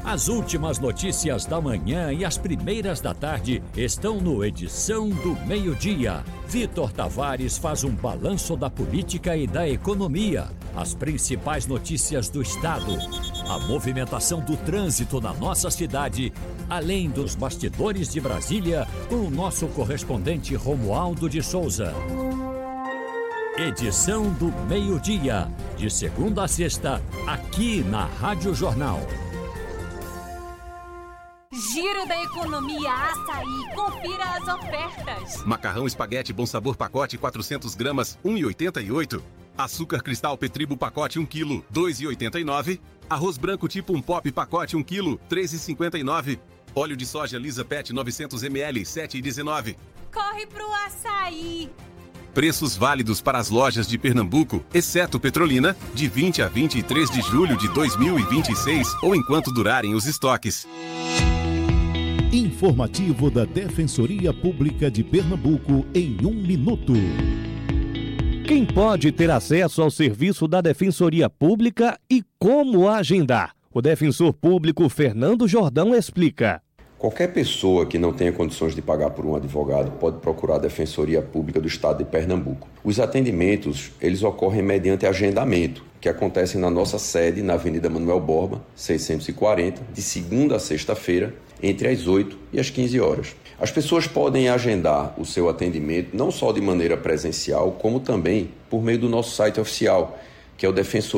As últimas notícias da manhã e as primeiras da tarde estão no Edição do Meio-Dia. Vitor Tavares faz um balanço da política e da economia, as principais notícias do estado, a movimentação do trânsito na nossa cidade, além dos bastidores de Brasília, com o nosso correspondente Romualdo de Souza. Edição do Meio-Dia, de segunda a sexta, aqui na Rádio Jornal. Giro da Economia Açaí. Confira as ofertas. Macarrão espaguete Bom Sabor pacote 400 gramas, 1,88. Açúcar cristal Petribo pacote 1 kg, 2,89. Arroz branco tipo 1 pop pacote 1 kg, 3,59. Óleo de soja Lisa Pet 900 ml, 7,19. Corre pro açaí. Preços válidos para as lojas de Pernambuco, exceto Petrolina, de 20 a 23 de julho de 2026 ou enquanto durarem os estoques. Informativo da Defensoria Pública de Pernambuco em 1 minuto. Quem pode ter acesso ao serviço da Defensoria Pública e como agendar? O defensor público Fernando Jordão explica. Qualquer pessoa que não tenha condições de pagar por um advogado pode procurar a Defensoria Pública do Estado de Pernambuco. Os atendimentos, eles ocorrem mediante agendamento, que acontecem na nossa sede, na Avenida Manuel Borba, 640, de segunda a sexta-feira, entre as 8 e as 15 horas. As pessoas podem agendar o seu atendimento não só de maneira presencial, como também por meio do nosso site oficial, que é o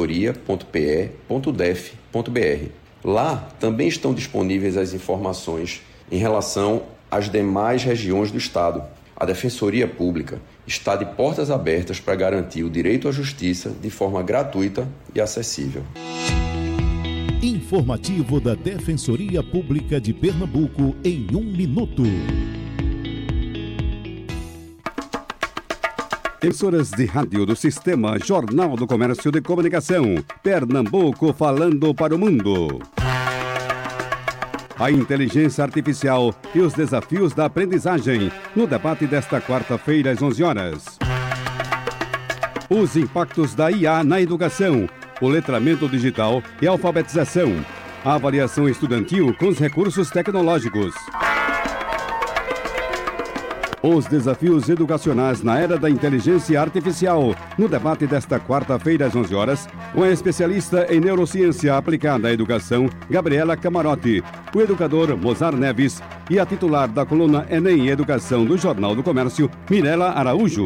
defensoria.pe.def.br. Lá também estão disponíveis as informações em relação às demais regiões do Estado. A Defensoria Pública está de portas abertas para garantir o direito à justiça de forma gratuita e acessível. Informativo da Defensoria Pública de Pernambuco em 1 minuto. Emissoras de rádio do Sistema Jornal do Comércio de Comunicação. Pernambuco falando para o mundo. A inteligência artificial e os desafios da aprendizagem, no debate desta quarta-feira às 11 horas. Os impactos da IA na educação, o letramento digital e a alfabetização. A avaliação estudantil com os recursos tecnológicos. Os desafios educacionais na era da inteligência artificial, no debate desta quarta-feira às 11 horas, com a especialista em neurociência aplicada à educação, Gabriela Camarote, o educador Mozar Neves e a titular da coluna Enem Educação do Jornal do Comércio, Mirela Araújo.